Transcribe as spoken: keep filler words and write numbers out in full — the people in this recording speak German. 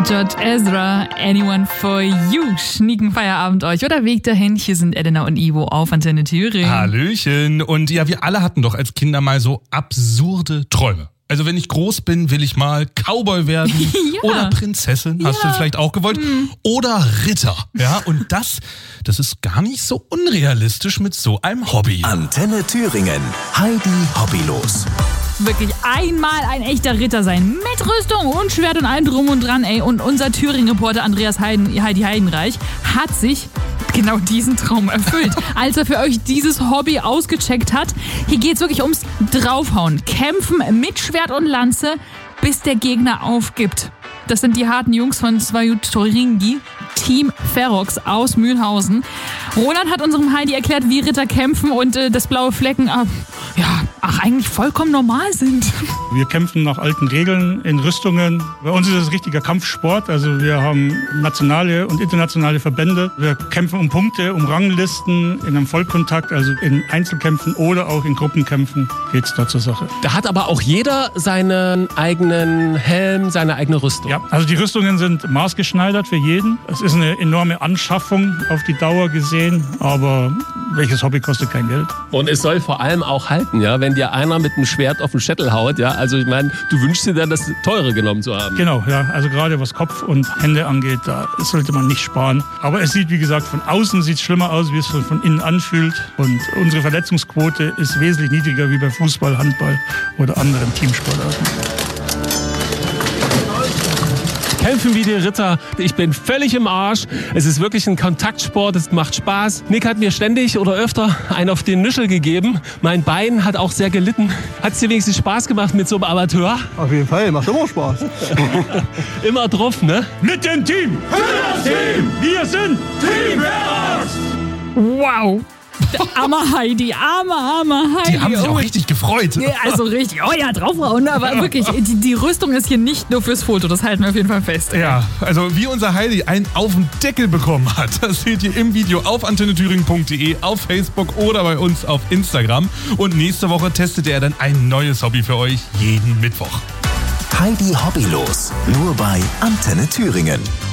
George Ezra, Anyone for You. Schnieken Feierabend euch oder Weg dahin. Hier sind Elena und Ivo auf Antenne Thüringen. Hallöchen. Und ja, wir alle hatten doch als Kinder mal so absurde Träume. Also wenn ich groß bin, will ich mal Cowboy werden ja. oder Prinzessin, hast ja. du vielleicht auch gewollt, hm. oder Ritter. Ja, und das, das ist gar nicht so unrealistisch mit so einem Hobby. Antenne Thüringen, Heidi Hobbylos. Wirklich einmal ein echter Ritter sein. Mit Rüstung und Schwert und allem drum und dran, ey. Und unser Thüringen-Reporter Andreas Heiden, Heidi Heidenreich hat sich genau diesen Traum erfüllt, als er für euch dieses Hobby ausgecheckt hat. Hier geht's wirklich ums Draufhauen. Kämpfen mit Schwert und Lanze, bis der Gegner aufgibt. Das sind die harten Jungs von Svajutringi, Team Ferox aus Mühlhausen. Roland hat unserem Heidi erklärt, wie Ritter kämpfen und äh, dass blaue Flecken, äh, ja, ach, eigentlich vollkommen normal sind. Wir kämpfen nach alten Regeln in Rüstungen. Bei uns ist es richtiger Kampfsport. Also wir haben nationale und internationale Verbände. Wir kämpfen um Punkte, um Ranglisten, in einem Vollkontakt, also in Einzelkämpfen oder auch in Gruppenkämpfen geht es da zur Sache. Da hat aber auch jeder seinen eigenen Helm, seine eigene Rüstung. Ja, also die Rüstungen sind maßgeschneidert für jeden. Es ist eine enorme Anschaffung auf die Dauer gesehen, aber welches Hobby kostet kein Geld? Und es soll vor allem auch halten, ja, wenn dir einer mit einem Schwert auf den Schädel haut, ja, also ich meine, du wünschst dir dann, das teure genommen zu haben. Genau, ja, also gerade was Kopf und Hände angeht, da sollte man nicht sparen. Aber es sieht, wie gesagt, von außen sieht es schlimmer aus, wie es von, von innen anfühlt. Und unsere Verletzungsquote ist wesentlich niedriger wie bei Fußball, Handball oder anderen Teamsportarten. Kämpfen wie die Ritter. Ich bin völlig im Arsch. Es ist wirklich ein Kontaktsport, es macht Spaß. Nick hat mir ständig oder öfter einen auf den Nüschel gegeben. Mein Bein hat auch sehr gelitten. Hat es dir wenigstens Spaß gemacht mit so einem Amateur? Auf jeden Fall, macht immer Spaß. Immer drauf, ne? Mit dem Team! Für das Team! Wir sind Team Ferox! Wow! Armer Heidi, armer, armer Heidi. Die haben sich auch oh. richtig gefreut. Ja, also richtig, oh ja, draufhauen, aber wirklich, die, die Rüstung ist hier nicht nur fürs Foto, das halten wir auf jeden Fall fest. Ja, also wie unser Heidi einen auf den Deckel bekommen hat, das seht ihr im Video auf antenne thüringen punkt de, auf Facebook oder bei uns auf Instagram. Und nächste Woche testet er dann ein neues Hobby für euch jeden Mittwoch. Heidi Hobbylos, nur bei Antenne Thüringen.